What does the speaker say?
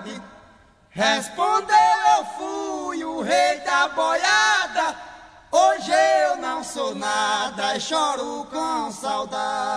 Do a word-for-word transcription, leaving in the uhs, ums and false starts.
cidade. Respondeu, eu fui o rei da boiada. Hoje eu não sou nada e choro com saudade.